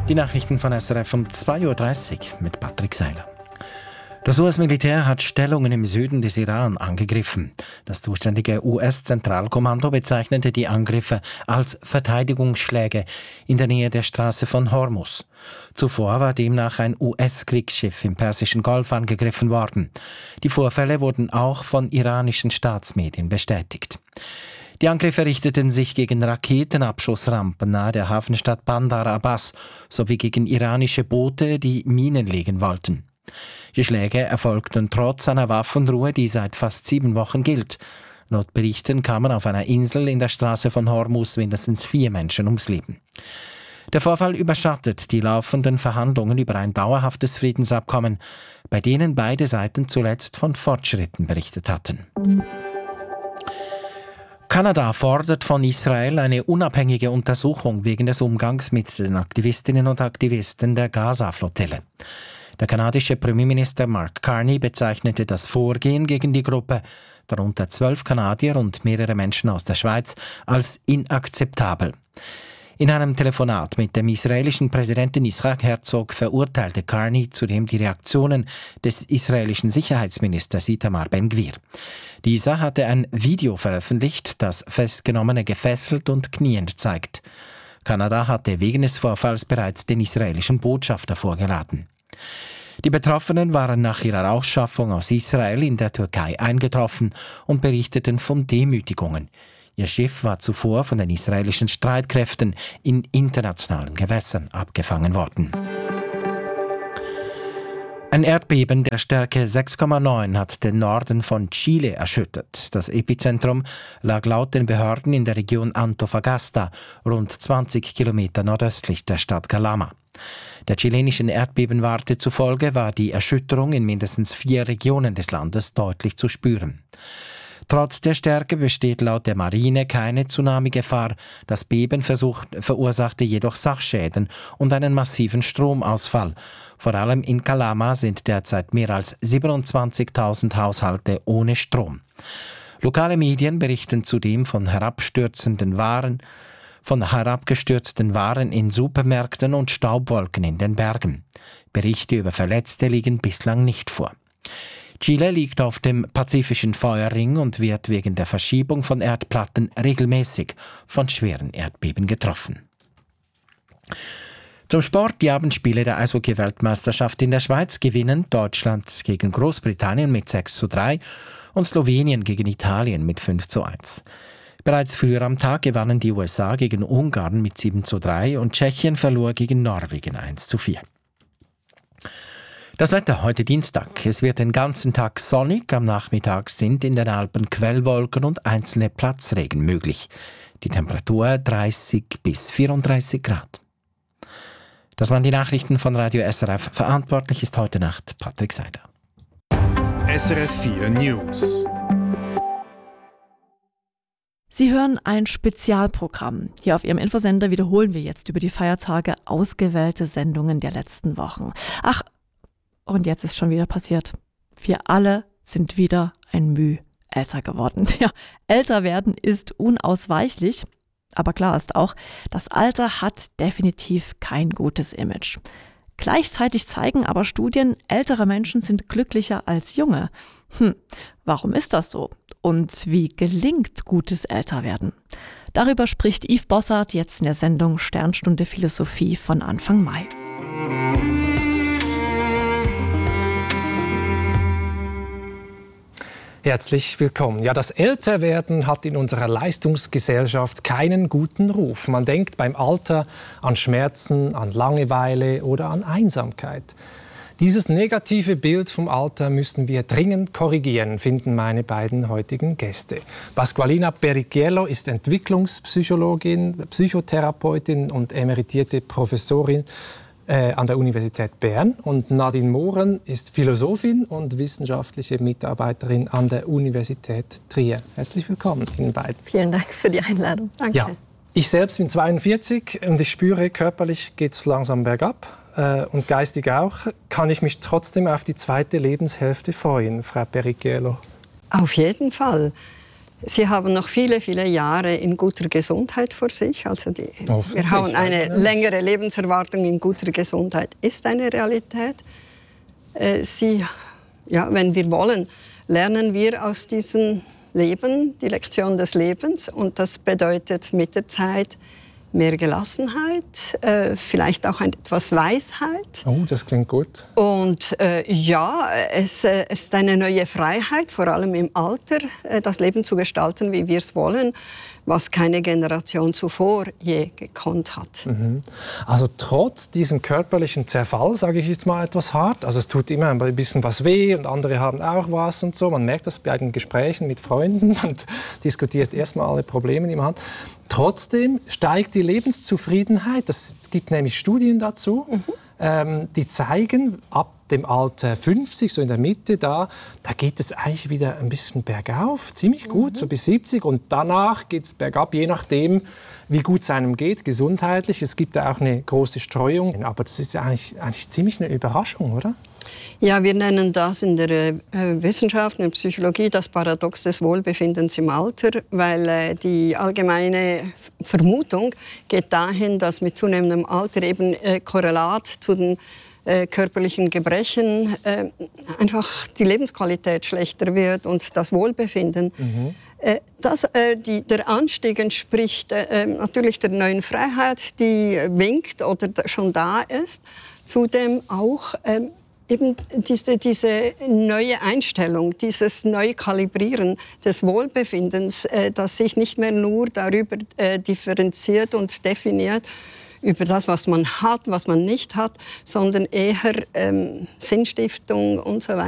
Die Nachrichten von SRF um 2.30 Uhr mit Patrick Seiler. Das US-Militär hat Stellungen im Süden des Iran angegriffen. Das zuständige US-Zentralkommando bezeichnete die Angriffe als Verteidigungsschläge in der Nähe der Straße von Hormuz. Zuvor war demnach ein US-Kriegsschiff im Persischen Golf angegriffen worden. Die Vorfälle wurden auch von iranischen Staatsmedien bestätigt. Die Angriffe richteten sich gegen Raketenabschussrampen nahe der Hafenstadt Bandar Abbas sowie gegen iranische Boote, die Minen legen wollten. Die Schläge erfolgten trotz einer Waffenruhe, die seit fast 7 Wochen gilt. Laut Berichten kamen auf einer Insel in der Straße von Hormuz mindestens 4 Menschen ums Leben. Der Vorfall überschattet die laufenden Verhandlungen über ein dauerhaftes Friedensabkommen, bei denen beide Seiten zuletzt von Fortschritten berichtet hatten. Kanada fordert von Israel eine unabhängige Untersuchung wegen des Umgangs mit den Aktivistinnen und Aktivisten der Gaza-Flottille. Der kanadische Premierminister Mark Carney bezeichnete das Vorgehen gegen die Gruppe, darunter 12 Kanadier und mehrere Menschen aus der Schweiz, als inakzeptabel. In einem Telefonat mit dem israelischen Präsidenten Yitzhak Herzog verurteilte Carney zudem die Reaktionen des israelischen Sicherheitsministers Itamar Ben-Gvir. Dieser hatte ein Video veröffentlicht, das Festgenommene gefesselt und kniend zeigt. Kanada hatte wegen des Vorfalls bereits den israelischen Botschafter vorgeladen. Die Betroffenen waren nach ihrer Ausschaffung aus Israel in der Türkei eingetroffen und berichteten von Demütigungen. Ihr Schiff war zuvor von den israelischen Streitkräften in internationalen Gewässern abgefangen worden. Ein Erdbeben der Stärke 6,9 hat den Norden von Chile erschüttert. Das Epizentrum lag laut den Behörden in der Region Antofagasta, rund 20 Kilometer nordöstlich der Stadt Calama. Der chilenischen Erdbebenwarte zufolge war die Erschütterung in mindestens 4 Regionen des Landes deutlich zu spüren. Trotz der Stärke besteht laut der Marine keine Tsunami-Gefahr. Das Beben verursachte jedoch Sachschäden und einen massiven Stromausfall. Vor allem in Calama sind derzeit mehr als 27.000 Haushalte ohne Strom. Lokale Medien berichten zudem von herabgestürzten Waren in Supermärkten und Staubwolken in den Bergen. Berichte über Verletzte liegen bislang nicht vor. Chile liegt auf dem pazifischen Feuerring und wird wegen der Verschiebung von Erdplatten regelmäßig von schweren Erdbeben getroffen. Zum Sport: Die Abendspiele der Eishockey-Weltmeisterschaft in der Schweiz gewinnen Deutschland gegen Großbritannien mit 6:3 und Slowenien gegen Italien mit 5:1. Bereits früher am Tag gewannen die USA gegen Ungarn mit 7:3 und Tschechien verlor gegen Norwegen 1:4. Das Wetter heute Dienstag. Es wird den ganzen Tag sonnig. Am Nachmittag sind in den Alpen Quellwolken und einzelne Platzregen möglich. Die Temperatur 30 bis 34 Grad. Das waren die Nachrichten von Radio SRF. Verantwortlich ist heute Nacht Patrick Seiler. SRF 4 News. Sie hören ein Spezialprogramm. Hier auf Ihrem Infosender wiederholen wir jetzt über die Feiertage ausgewählte Sendungen der letzten Wochen. Ach, und jetzt ist schon wieder passiert. Wir alle sind wieder ein Müh älter geworden. Ja, älter werden ist unausweichlich. Aber klar ist auch, das Alter hat definitiv kein gutes Image. Gleichzeitig zeigen aber Studien, ältere Menschen sind glücklicher als junge. Warum ist das so? Und wie gelingt gutes Älterwerden? Darüber spricht Yves Bossart jetzt in der Sendung Sternstunde Philosophie von Anfang Mai. Herzlich willkommen. Ja, das Älterwerden hat in unserer Leistungsgesellschaft keinen guten Ruf. Man denkt beim Alter an Schmerzen, an Langeweile oder an Einsamkeit. Dieses negative Bild vom Alter müssen wir dringend korrigieren, finden meine beiden heutigen Gäste. Pasqualina Pericchiello ist Entwicklungspsychologin, Psychotherapeutin und emeritierte Professorin an der Universität Bern. Und Nadine Mohren ist Philosophin und wissenschaftliche Mitarbeiterin an der Universität Trier. Herzlich willkommen Ihnen beiden. Vielen Dank für die Einladung. Danke. Ja, ich selbst bin 42 und ich spüre, körperlich geht es langsam bergab und geistig auch. Kann ich mich trotzdem auf die zweite Lebenshälfte freuen, Frau Pericchiello? Auf jeden Fall. Sie haben noch viele, viele Jahre in guter Gesundheit vor sich. Also wir haben eine längere Lebenserwartung in guter Gesundheit, ist eine Realität. Wenn wir wollen, lernen wir aus diesem Leben, die Lektion des Lebens. Und das bedeutet mit der Zeit mehr Gelassenheit, vielleicht auch etwas Weisheit. Oh, das klingt gut. Und es ist eine neue Freiheit, vor allem im Alter, das Leben zu gestalten, wie wir es wollen, was keine Generation zuvor je gekonnt hat. Mhm. Also trotz diesem körperlichen Zerfall, sage ich jetzt mal etwas hart, also es tut immer ein bisschen was weh und andere haben auch was und so, man merkt das bei den Gesprächen mit Freunden und diskutiert erstmal alle Probleme, die man hat. Trotzdem steigt die Lebenszufriedenheit, es gibt nämlich Studien dazu, die zeigen, ab dem Alter 50, so in der Mitte, da geht es eigentlich wieder ein bisschen bergauf, ziemlich gut, so bis 70. Und danach geht es bergab, je nachdem, wie gut es einem geht, gesundheitlich. Es gibt da auch eine große Streuung. Aber das ist ja eigentlich ziemlich eine Überraschung, oder? Ja, wir nennen das in der Wissenschaft, in der Psychologie, das Paradox des Wohlbefindens im Alter, weil die allgemeine Vermutung geht dahin, dass mit zunehmendem Alter eben Korrelat zu den körperlichen Gebrechen einfach die Lebensqualität schlechter wird und das Wohlbefinden. Der Anstieg entspricht natürlich der neuen Freiheit, die winkt oder schon da ist. Zudem auch eben diese neue Einstellung, dieses neue Kalibrieren des Wohlbefindens, das sich nicht mehr nur darüber differenziert und definiert, über das, was man hat, was man nicht hat, sondern eher Sinnstiftung und so weiter.